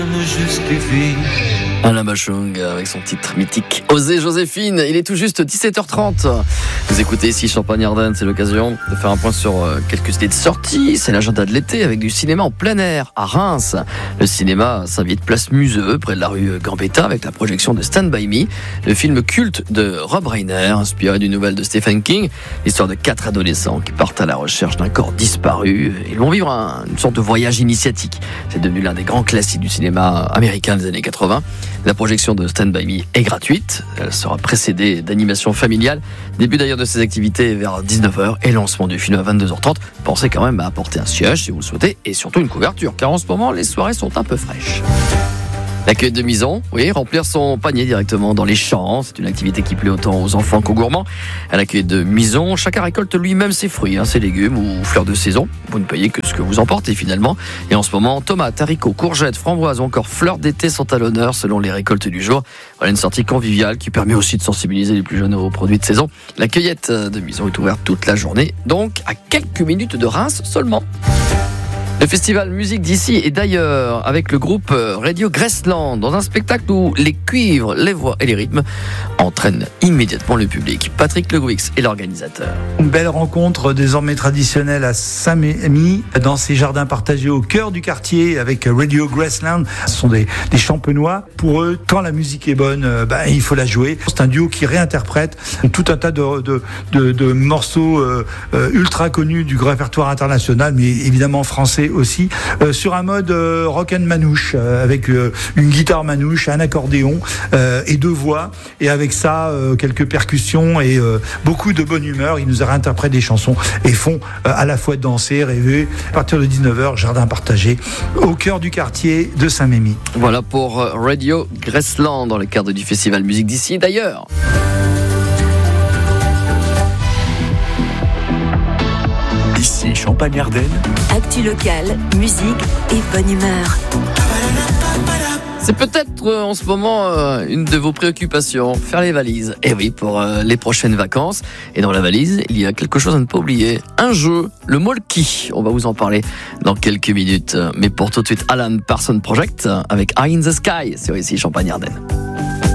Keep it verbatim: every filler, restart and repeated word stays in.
Alain Bachung avec son titre mythique Osez Joséphine. Il est tout juste dix-sept heures trente. Vous écoutez ici Champagne-Ardenne, c'est l'occasion de faire un point sur quelques idées de sortie. C'est l'agenda de l'été avec du cinéma en plein air à Reims. Le cinéma s'invite place Museux près de la rue Gambetta avec la projection de Stand By Me, le film culte de Rob Reiner inspiré d'une nouvelle de Stephen King, l'histoire de quatre adolescents qui partent à la recherche d'un corps disparu. Ils vont vivre un, une sorte de voyage initiatique. C'est devenu l'un des grands classiques du cinéma américain des années quatre-vingts. La projection de Stand By Me est gratuite. Elle sera précédée d'animations familiales. Début d'ailleurs de ces activités vers dix-neuf heures et lancement du film à vingt-deux heures trente. Pensez quand même à apporter un siège si vous le souhaitez et surtout une couverture car en ce moment les soirées sont un peu fraîches. La cueillette de Mison, oui, remplir son panier directement dans les champs, c'est une activité qui plaît autant aux enfants qu'aux gourmands. À la cueillette de Mison, chacun récolte lui-même ses fruits, hein, ses légumes ou fleurs de saison. Vous ne payez que ce que vous emportez finalement. Et en ce moment, tomates, haricots, courgettes, framboises ou encore fleurs d'été sont à l'honneur selon les récoltes du jour. Voilà une sortie conviviale qui permet aussi de sensibiliser les plus jeunes aux produits de saison. La cueillette de Mison est ouverte toute la journée, donc à quelques minutes de Reims seulement. Le festival musique d'ici et d'ailleurs avec le groupe Radio Graceland dans un spectacle où les cuivres, les voix et les rythmes entraînent immédiatement le public. Patrick Le Gouix est l'organisateur. Une belle rencontre désormais traditionnelle à Saint-Mémy dans ces jardins partagés au cœur du quartier avec Radio Graceland. Ce sont des, des champenois. Pour eux, quand la musique est bonne, ben, il faut la jouer. C'est un duo qui réinterprète tout un tas de, de, de, de morceaux euh, ultra connus du répertoire international, mais évidemment français aussi, euh, sur un mode euh, rock and manouche, euh, avec euh, une guitare manouche, un accordéon euh, et deux voix, et avec ça euh, quelques percussions et euh, beaucoup de bonne humeur. Ils nous réinterprètent des chansons et font euh, à la fois danser, rêver. À partir de dix-neuf heures, jardin partagé au cœur du quartier de Saint-Mémy. Voilà pour Radio Graceland dans le cadre du festival musique d'ici d'ailleurs. Ici Champagne-Ardenne. Actu locale, musique et bonne humeur. C'est peut-être euh, en ce moment euh, une de vos préoccupations, faire les valises. Et oui, pour euh, les prochaines vacances. Et dans la valise, il y a quelque chose à ne pas oublier. Un jeu, le Molki. On va vous en parler dans quelques minutes. Mais pour tout de suite, Alan Parsons Project avec Eye in the Sky sur ici Champagne-Ardenne.